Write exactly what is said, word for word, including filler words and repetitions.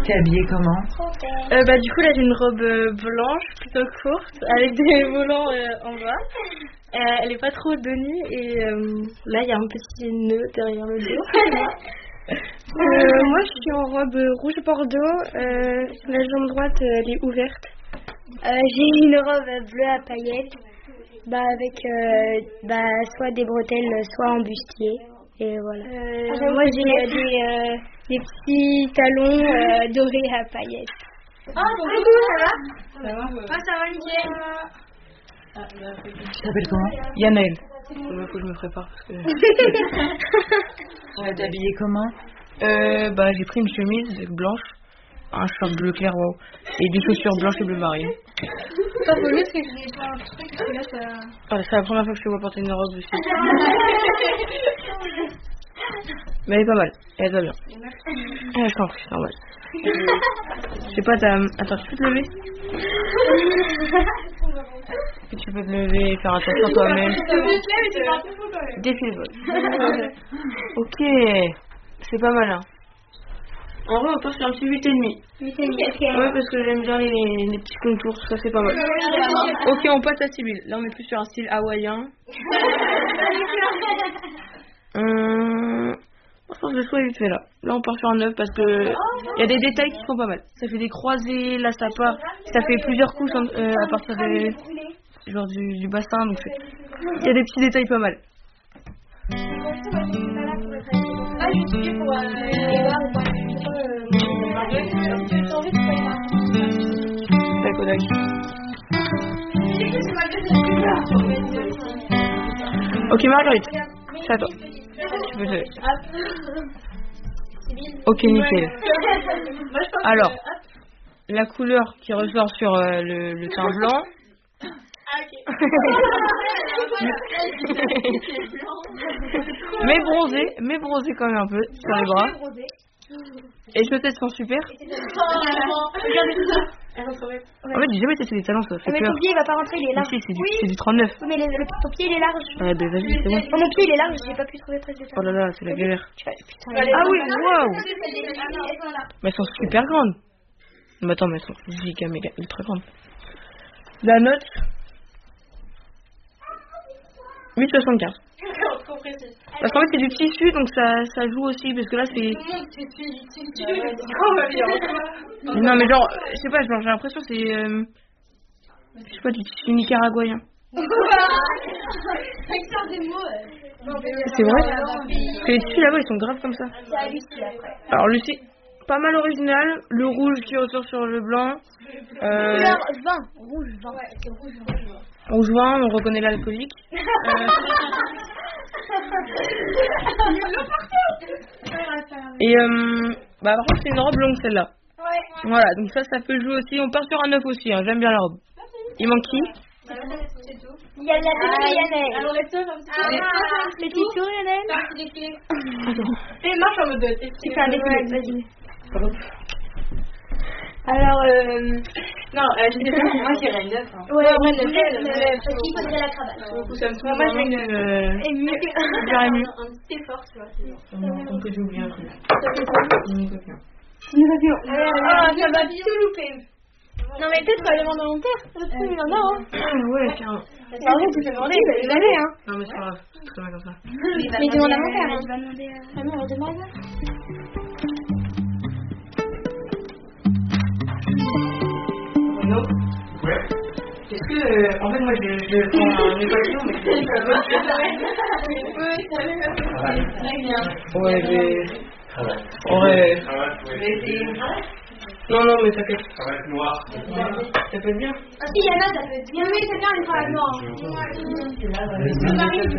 T'es habillée comment? euh, Bah du coup là j'ai une robe euh, blanche plutôt courte avec des volants euh, en bas. Euh, elle est pas trop denim et euh, là il y a un petit nœud derrière le dos. euh, moi je suis en robe rouge bordeaux. Euh, la jambe droite elle est ouverte. Euh, j'ai une robe bleue à paillettes, bah avec euh, bah soit des bretelles, soit en bustier. Et voilà. Euh, Ah, moi j'ai euh, des, euh, des petits talons euh, dorés à paillettes. Ah, coucou, ça va? Ça va? Ah, ça va, nickel. Tu t'appelles comment? Yanaël. Il faut que je me prépare parce que... Ouais, t'es habillée comment? euh, bah, j'ai pris une chemise blanche, un short bleu clair, wow, et des chaussures blanches et bleu marine. Pas pour lui, parce que je voulais faire un truc, parce que là, ça... Ah, c'est la première fois que je te vois porter une robe aussi. Mais elle est pas mal, elle est pas bien. Ah, je t'en prie, c'est normal. Je sais pas, t'as... Attends, tu peux te lever? Tu peux te lever, faire attention à toi-même. Défile vol. Ok, c'est pas mal, hein. En vrai, on part sur un petit huit virgule cinq. Ouais, parce que j'aime bien les, les petits contours, ça c'est pas mal. Ok, on passe à Sibyl. Là, on est plus sur un style hawaïen. Hum... Je pense que le choix est vite fait là. Là, on part sur un neuf parce que il y a des détails qui sont pas mal. Ça fait des croisés, là ça part, ça fait plusieurs couches euh, à partir des, genre du, du bassin, donc il y a des petits détails pas mal. D'accord, d'accord. Ok, Marguerite, c'est à toi. Tu peux te... Ok, nickel. Alors, la couleur qui ressort sur euh, le, le teint blanc. mais bronzé, mais bronzé quand même un peu sur les bras. Et les chaussettes sont super. En fait, j'ai jamais testé des talons, ça fait Mais peur. ton pied il va pas rentrer, il est large. Si, c'est du, c'est du trente-neuf. Oui, mais le, le, ton pied il est large. Ouais, bah vas-y, c'est bon. Oh, mon pied il est large, j'ai pas pu trouver presque ça. Oh là là, c'est la galère. Putain, Ah oui, waouh. Mais elles sont super grandes. Mais attends, mais elles sont giga méga ultra grandes. La note huit virgule soixante-quinze. Trop précis. Parce qu'en fait c'est du tissu donc ça, ça joue aussi parce que là c'est... Non mais genre, je sais pas, genre, j'ai l'impression que c'est... Euh, je sais pas, du tissu nicaraguayen. C'est vrai? Parce que les tissus là-bas ils sont graves comme ça. Alors le tissu, pas mal original, le rouge qui ressort sur le blanc. Euh, Couleur vin, rouge vin. Ouais, c'est rouge vin. Rouge vin, on reconnaît l'alcoolique. Euh... Et euh, bah par contre c'est une robe longue celle-là. Ouais. Voilà, donc ça, ça peut jouer aussi. On part sur un neuf aussi, hein. J'aime bien la robe. Il manque qui? Il y a la petite Yanaël. Alors, les sœurs, un petit peu. Ah, petit tour Yanaël. Et marche en mode. Tu fais un défilé, vas-y. Alors, euh... non, euh, je sais pas, moi j'irais neuf. Hein. Ouais, ouais, ouais, neuf, neuf, neuf, neuf, neuf. parce qu'il faudrait la cravate. Beaucoup, ça me fout. Moi, moi, je vais une. Euh... Ému. Bien ému. Un petit effort, tu vois. On peut oublier un truc. Ah, ça va tout louper. Non, mais peut-être pas demander en terre. Il y en a, hein. Ouais, carrément. En vrai, tu peux demander, il va les donner, hein. Non, mais c'est pas grave. C'est très bien comme ça. Mais demande à mon père, hein. Il va demander à. Ah non, on va demander à. Renaud. Ouais. Est-ce que, euh, en fait, moi, je, je prends un équation, mais c'est pas bon. Ouais, j'ai. Ouais. Non, non, mais t'inquiète. Ça va être noir. Ça peut être bien. Ah si, Yana, ça peut être bien. Oui, c'est bien, une cravate noire.